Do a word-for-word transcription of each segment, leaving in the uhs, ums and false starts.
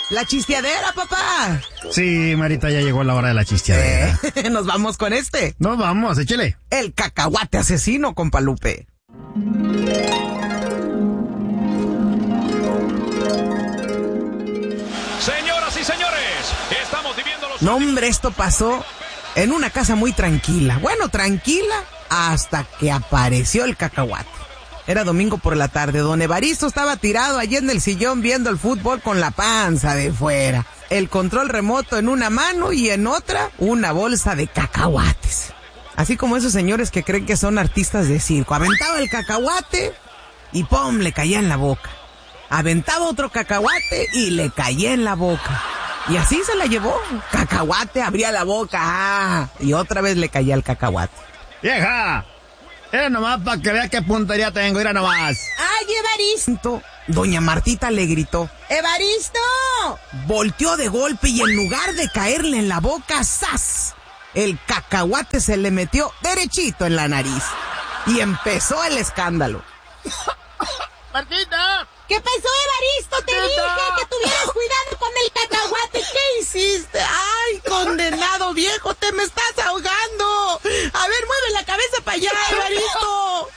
La chisteadera, papá. Sí, Marita, ya llegó la hora de la chisteadera. Eh, nos vamos con este. Nos vamos, échale. El cacahuate asesino, compa Lupe. Señoras y señores, estamos viviendo los... No, hombre, esto pasó en una casa muy tranquila. Bueno, tranquila hasta que apareció el cacahuate. Era domingo por la tarde. Don Evaristo estaba tirado allí en el sillón viendo el fútbol con la panza de fuera. El control remoto en una mano y en otra una bolsa de cacahuates. Así como esos señores que creen que son artistas de circo. Aventaba el cacahuate y ¡pum! Le caía en la boca. Aventaba otro cacahuate y le caía en la boca. Y así se la llevó. Cacahuate abría la boca. ¡Ah! Y otra vez le caía el cacahuate. ¡Vieja! Era nomás para que vea qué puntería tengo, era nomás. ¡Ay, Evaristo! Doña Martita le gritó. ¡Evaristo! Volteó de golpe y en lugar de caerle en la boca, ¡zas! El cacahuate se le metió derechito en la nariz. Y empezó el escándalo. ¡Martita! ¿Qué pasó, Evaristo? Te dije que tuvieras cuidado con el cacahuate. ¿Qué hiciste? ¡Ay, condenado viejo! ¡Te me estás ahogando! A ver, mueve la cabeza para allá, Evaristo.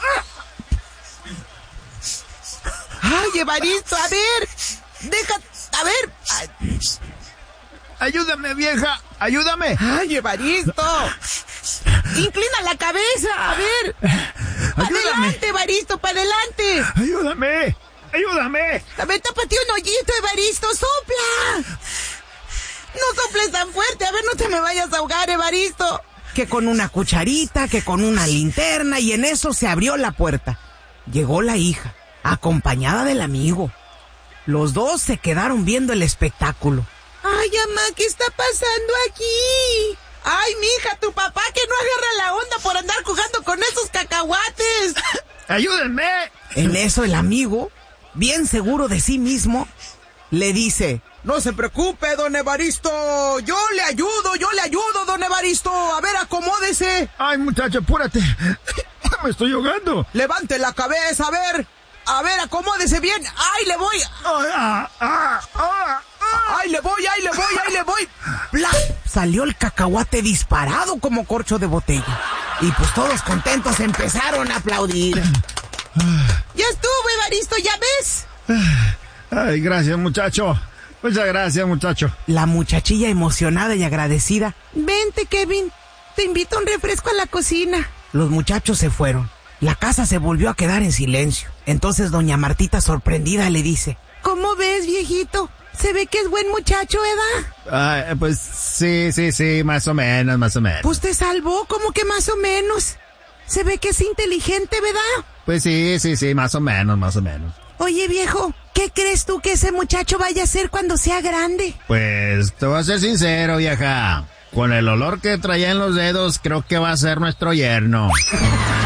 ¡Ay, Evaristo! A ver, deja... A ver... ¡Ayúdame, vieja! ¡Ayúdame! ¡Ay, Evaristo! ¡Inclina la cabeza! A ver... ¡Para adelante, Evaristo! ¡Para adelante! ¡Ayúdame! ¡Ayúdame! A ver, tápate un hoyito, Evaristo. ¡Sopla! No soples tan fuerte. A ver, no te me vayas a ahogar, Evaristo. Que con una cucharita, que con una linterna, y en eso se abrió la puerta. Llegó la hija, acompañada del amigo. Los dos se quedaron viendo el espectáculo. ¡Ay, mamá! ¿Qué está pasando aquí? ¡Ay, mija, tu papá que no agarra la onda por andar jugando con esos cacahuates! ¡Ayúdenme! En eso el amigo, bien seguro de sí mismo, le dice: no se preocupe, don Evaristo, yo le ayudo, yo le ayudo, don Evaristo. A ver, acomódese. Ay, muchacho, apúrate. Me estoy ahogando. Levante la cabeza, a ver. A ver, acomódese bien. ¡Ay, le voy! Ah, ah, ah, ah. ¡Ay, le voy, ay, le voy, ay, le voy! ¡Plap! Salió el cacahuate disparado como corcho de botella. Y pues todos contentos empezaron a aplaudir. ¡Ya estuvo, Evaristo, ya ves! Ay, gracias, muchacho. Muchas gracias, muchacho. La muchachilla emocionada y agradecida. Vente, Kevin. Te invito a un refresco a la cocina. Los muchachos se fueron. La casa se volvió a quedar en silencio. Entonces doña Martita, sorprendida, le dice: ¿cómo ves, viejito? Se ve que es buen muchacho, ¿verdad? Ay, pues sí, sí, sí, más o menos, más o menos. Pues te salvó, como que más o menos. Se ve que es inteligente, ¿verdad? Pues sí, sí, sí, más o menos, más o menos. Oye, viejo, ¿qué crees tú que ese muchacho vaya a hacer cuando sea grande? Pues te voy a ser sincero, vieja. Con el olor que traía en los dedos, creo que va a ser nuestro yerno.